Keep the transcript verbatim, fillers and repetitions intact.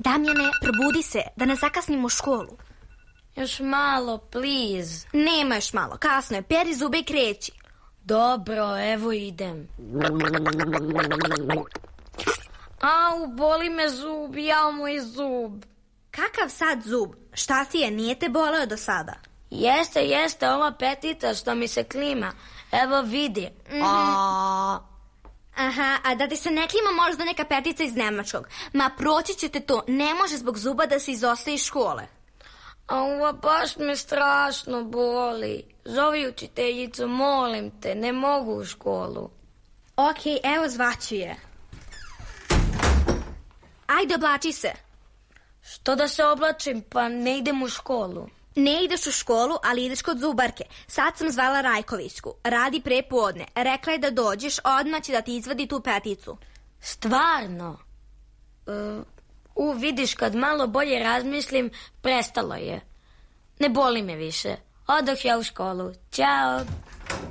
Damjane, probudi se, da ne zakasnimo u školu. Još malo, please. Nema još malo, kasno je, peri zube i kreći. Dobro, evo idem. Au, boli me zub, jao moj zub. Kakav sad zub? Šta ti je, nije te boleo do sada? Jeste, jeste, ova petica što mi se klima. Evo vidi. Mm-hmm. A... Aha, a da ti se ne klima možda neka petica iz Nemačkog. Ma proći ćete to, ne može zbog zuba da se izostaje iz škole. Ova, baš me strašno boli. Zovi učiteljicu, molim te, ne mogu u školu. Okej, evo zvaću je. Ajde, oblači se. Što da se oblačim, pa ne idem u školu. Ne ideš u školu, ali ideš kod zubarke. Sad sam zvala Rajkovićku. Radi pre podne. Rekla je da dođeš, odmah će da ti izvadi tu peticu. Stvarno? Uh, u, vidiš, kad malo bolje razmislim, prestalo je. Ne boli me više. Odoh ja u školu. Ćao.